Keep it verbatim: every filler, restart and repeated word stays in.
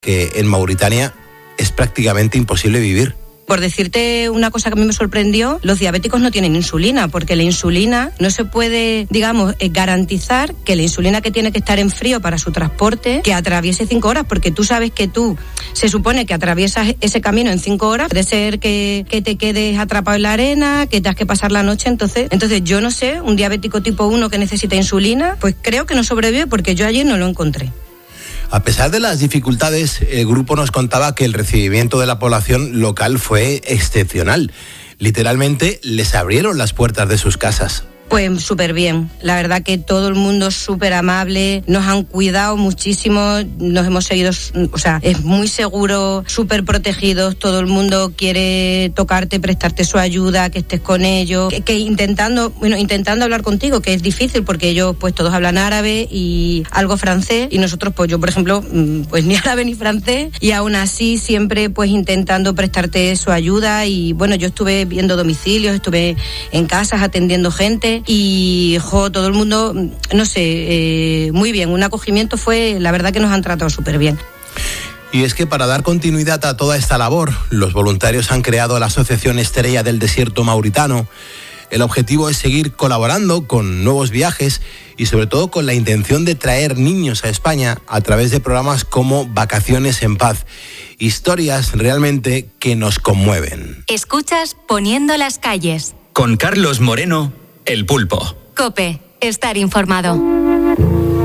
que en Mauritania es prácticamente imposible vivir. Por decirte una cosa que a mí me sorprendió, los diabéticos no tienen insulina, porque la insulina no se puede, digamos, garantizar que la insulina que tiene que estar en frío para su transporte, que atraviese cinco horas, porque tú sabes que tú, se supone que atraviesas ese camino en cinco horas, puede ser que, que te quedes atrapado en la arena, que tengas que pasar la noche, entonces, entonces yo no sé, un diabético tipo uno que necesita insulina, pues creo que no sobrevive porque yo ayer no lo encontré. A pesar de las dificultades, el grupo nos contaba que el recibimiento de la población local fue excepcional. Literalmente les abrieron las puertas de sus casas. Pues súper bien, la verdad que todo el mundo súper amable, nos han cuidado muchísimo, nos hemos seguido, o sea, es muy seguro, súper protegidos, todo el mundo quiere tocarte, prestarte su ayuda, que estés con ellos, que, que intentando, bueno, intentando hablar contigo, que es difícil porque ellos pues todos hablan árabe y algo francés y nosotros pues yo por ejemplo pues ni árabe ni francés y aún así siempre pues intentando prestarte su ayuda y bueno, yo estuve viendo domicilios, estuve en casas atendiendo gente y jo, todo el mundo, no sé, eh, muy bien, un acogimiento fue, la verdad que nos han tratado súper bien. Y es que para dar continuidad a toda esta labor, los voluntarios han creado la Asociación Estrella del Desierto Mauritano. El objetivo es seguir colaborando con nuevos viajes y sobre todo con la intención de traer niños a España a través de programas como Vacaciones en Paz. Historias realmente que nos conmueven. Escuchas Poniendo las calles. Con Carlos Moreno, El Pulpo. COPE, estar informado.